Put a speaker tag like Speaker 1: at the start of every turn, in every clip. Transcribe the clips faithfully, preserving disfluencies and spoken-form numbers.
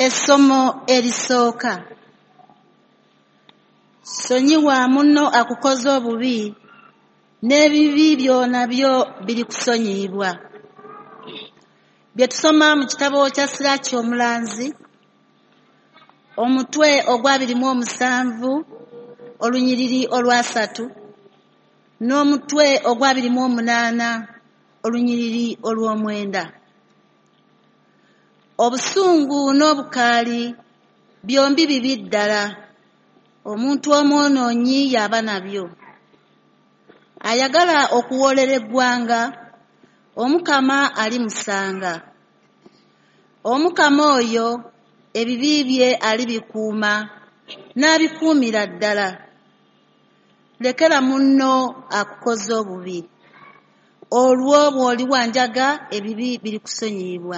Speaker 1: Essomo erisooka. Sonyiwa munno akukoze obubi, n'ebibi byonna byo biri kusonyiyibwa. Bye tusoma mu kitabo kya Siraaki omulanzi, omutwe ogw'abiri mu omusanvu, olunyiriri olwasatu, n'omutwe ogw'abiri mu omunaana, olunyiriri olw'omwenda. Obusungu n'obukaali byombi bibi ddala, omuntu omwonoonyi y'aba nabyo. Ayagala okuwoolera eggwanga, Omukama alimusanga. Omukama oyo ebibi bye alibikuuma, n'abikuumira ddala. Lekera munno akukoze obubi, olwo bw'oli wanjaga ebibi birikusonyiyibwa.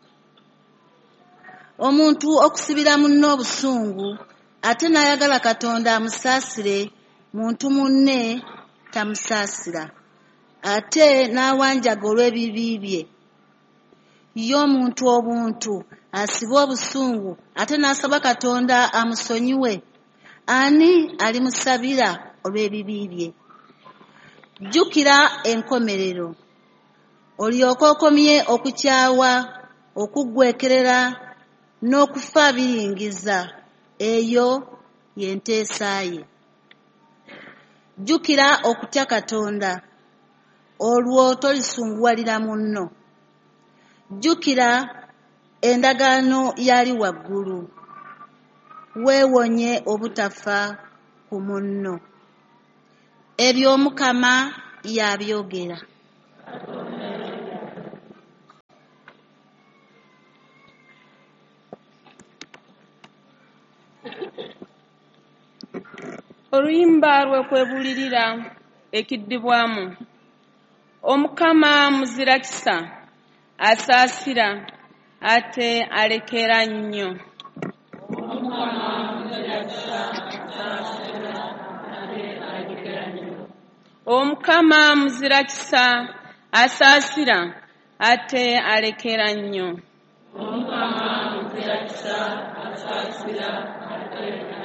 Speaker 1: Omuntu okusibira munno obusungu ate n'ayagala Katonda amusaasire, muntu munne tamusaasira, ate n'awanjaga olw'ebibi bye. Ye omuntu obuntu asiba obusungu ate n'asaba Katonda amusonyiwe, ani alimusabira olw'ebibi bye? Jjukira enkomerero, olyoke okomye okukyawa, okuggwekerera n'okufa biringiza. Eyo y'enteesa ye. Jjukira okutya Katonda, olwo tolisunguwalira munno. Jjukira endagaano yali waggulu, weewonye obutafa ku munno. Ebyo Omukama y'abyogera.
Speaker 2: Oluyimba lw'okwebulirira ekiddibwamu. Omukama muzira kisa, asaasira ate alekera nnyo. Omukama muzira kisa, asaasira ate alekera nnyo. Omukama muzira kisa, asaasira ate alekera nnyo.